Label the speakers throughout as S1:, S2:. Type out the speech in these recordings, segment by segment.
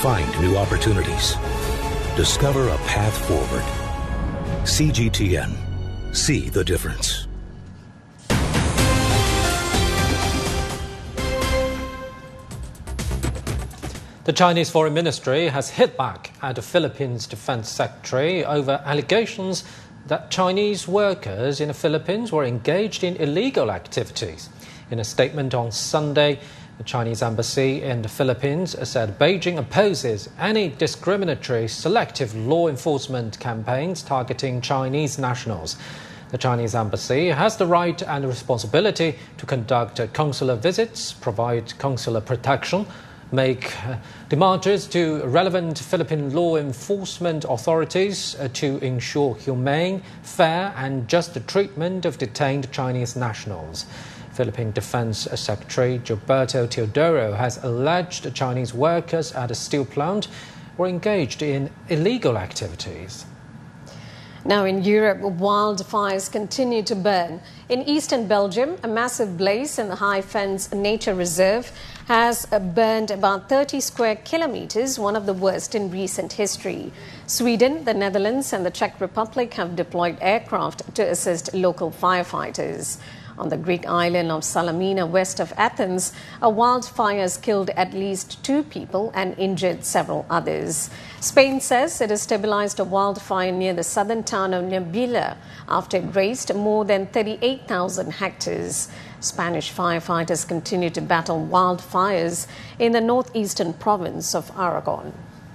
S1: Find new opportunities. Discover a path forward. CGTN. See the difference.
S2: The Chinese Foreign Ministry has hit back at the Philippines Defense Secretary over allegations that Chinese workers in the Philippines were engaged in illegal activities. In a statement on Sunday, the Chinese embassy in the Philippines said Beijing opposes any discriminatory selective law enforcement campaigns targeting Chinese nationals. The Chinese embassy has the right and responsibility to conduct consular visits, provide consular protection, make demarches to relevant Philippine law enforcement authorities to ensure humane, fair and just treatment of detained Chinese nationals. Philippine Defense Secretary Gilberto Teodoro has alleged Chinese workers at a steel plant were engaged in illegal activities.
S3: Now in Europe, wildfires continue to burn. In eastern Belgium, a massive blaze in the High Fens Nature Reserve has burned about 30 square kilometers, one of the worst in recent history. Sweden, the Netherlands and the Czech Republic have deployed aircraft to assist local firefighters. On the Greek island of Salamina, west of Athens, a wildfire has killed at least 2 people and injured several others. Spain says it has stabilized a wildfire near the southern town of Nebula after it razed more than 38,000 hectares. Spanish firefighters continue to battle wildfires in the northeastern province of Aragon.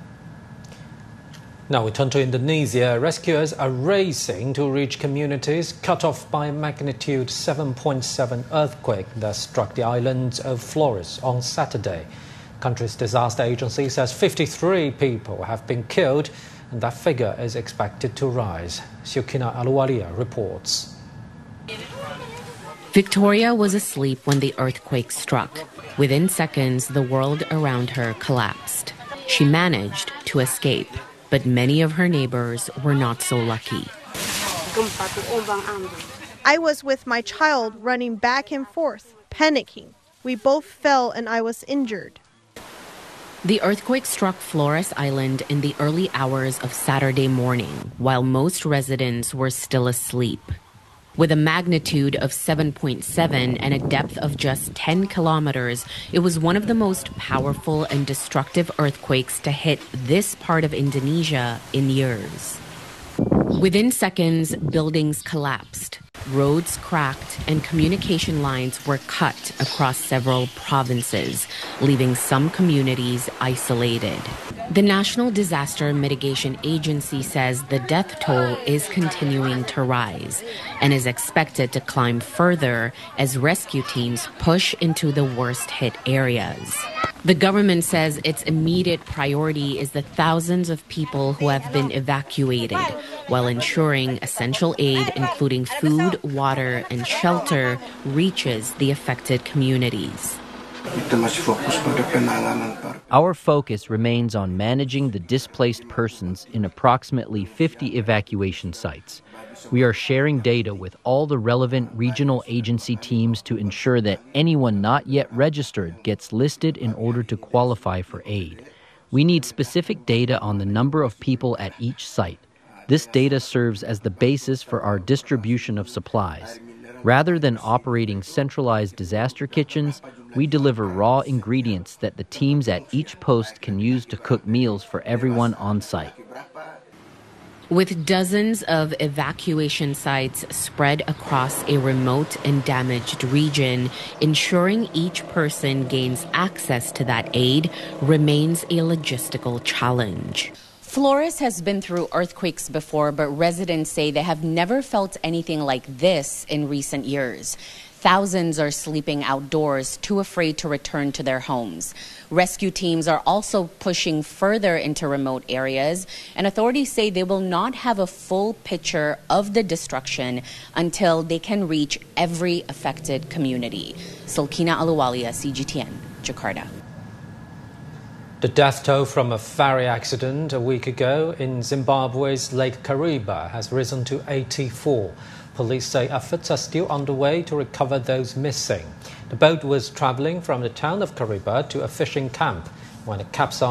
S2: Now we turn to Indonesia. Rescuers are racing to reach communities cut off by a magnitude 7.7 earthquake that struck the island of Flores on Saturday. The country's disaster agency says 53 people have been killed and that figure is expected to rise. Siukina Aluwalia reports.
S4: Victoria was asleep when the earthquake struck. Within seconds, the world around her collapsed. She managed to escape, but many of her neighbors were not so lucky.
S5: I was with my child running back and forth, panicking. We both fell and I was injured.
S4: The earthquake struck Flores Island in the early hours of Saturday morning, while most residents were still asleep. With a magnitude of 7.7 and a depth of just 10 kilometers, it was one of the most powerful and destructive earthquakes to hit this part of Indonesia in years. Within seconds, buildings collapsed, roads cracked, and communication lines were cut across several provinces, leaving some communities isolated. The National Disaster Mitigation Agency says the death toll is continuing to rise and is expected to climb further as rescue teams push into the worst-hit areas. The government says its immediate priority is the thousands of people who have been evacuated, while ensuring essential aid, including food, water, and shelter, reaches the affected communities.
S6: Our focus remains on managing the displaced persons in approximately 50 evacuation sites. We are sharing data with all the relevant regional agency teams to ensure that anyone not yet registered gets listed in order to qualify for aid. We need specific data on the number of people at each site. This data serves as the basis for our distribution of supplies. Rather than operating centralized disaster kitchens, we deliver raw ingredients that the teams at each post can use to cook meals for everyone on site.
S4: With dozens of evacuation sites spread across a remote and damaged region, ensuring each person gains access to that aid remains a logistical challenge.
S7: Flores has been through earthquakes before, but residents say they have never felt anything like this in recent years. Thousands are sleeping outdoors, too afraid to return to their homes. Rescue teams are also pushing further into remote areas, and authorities say they will not have a full picture of the destruction until they can reach every affected community. Sulkina Aluwalia, CGTN, Jakarta.
S2: The death toll from a ferry accident a week ago in Zimbabwe's Lake Kariba has risen to 84. Police say efforts are still underway to recover those missing. The boat was traveling from the town of Kariba to a fishing camp when it capsized.